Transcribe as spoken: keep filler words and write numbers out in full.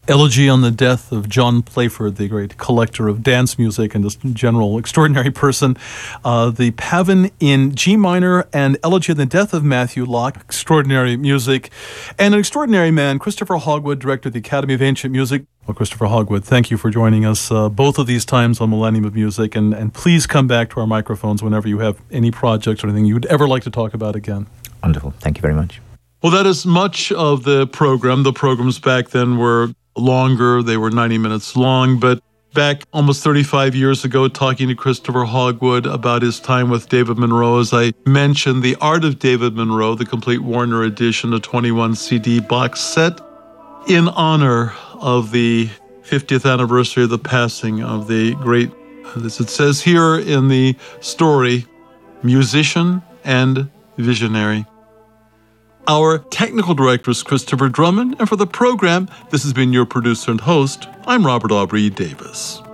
Elegy on the Death of John Playford, the great collector of dance music and just general extraordinary person. Uh, the Pavin in G minor and Elegy on the Death of Matthew Locke, extraordinary music. And an extraordinary man, Christopher Hogwood, director of the Academy of Ancient Music. Well, Christopher Hogwood, thank you for joining us uh, both of these times on Millennium of Music. And, and please come back to our microphones whenever you have any projects or anything you'd ever like to talk about again. Wonderful. Thank you very much. Well, that is much of the program. The programs back then were longer. They were ninety minutes long, but back almost thirty-five years ago, talking to Christopher Hogwood about his time with David Monroe, as I mentioned, The Art of David Monroe, the complete Warner edition, a twenty-one C D box set in honor of the fiftieth anniversary of the passing of the great, as it says here in the story, musician and visionary. Our technical director is Christopher Drummond, and for the program, this has been your producer and host. I'm Robert Aubrey Davis.